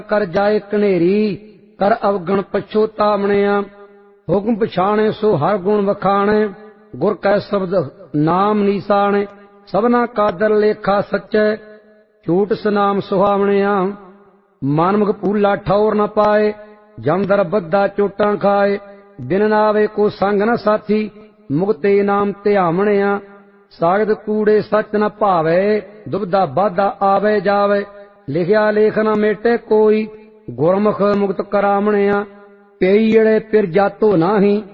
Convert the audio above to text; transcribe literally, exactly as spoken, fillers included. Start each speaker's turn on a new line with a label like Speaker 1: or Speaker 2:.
Speaker 1: ਕਰ ਜਾਏ ਕਨੇਰੀ, ਕਰ ਅਵਗਣ ਪਛੋਤਾਵਣਿਆ। ਹੁਕਮ ਪਛਾਣੇ ਸੋ ਹਰ ਗੁਣ ਵਖਾਣੇ, ਗੁਰ ਕੈ ਸ਼ਬਦ ਨਾਮ ਨੀਸਾਣੇ। ਸਭਨਾ ਕਾਦਰ ਲੇਖਾ ਸੱਚੈ, ਝੂਠ ਸਨਾਮ ਸੁਹਾਵਣਿਆ। ਮਨਮੁਖ ਭੂਲਾ ਠੌਰ ਨ ਪਾਏ, ਜਮਦਰ ਬੱਧਾ ਚੋਟਾਂ ਖਾਏ। ਬਿਨ ਨਾਵੇ ਕੋ ਸੰਗ ਨ ਸਾਥੀ, ਮੁਕਤੇ ਨਾਮ ਧਿਆਵਣਿਆ। ਸਾਗਤ ਕੂੜੇ ਸੱਚ ਨ ਭਾਵੇ, ਦੁਬਦਾ ਬਾਧਾ ਆਵੇ ਜਾਵੇ। ਲਿਖਿਆ ਲੇਖ ਨ ਮੇਟੇ ਕੋਈ, ਗੁਰਮੁਖ ਮੁਕਤ ਕਰਾਵਣਿਆ। ਪਈ ਏੜੇ ਪਿਰ ਜਾਤੋ ਨਾਹੀ,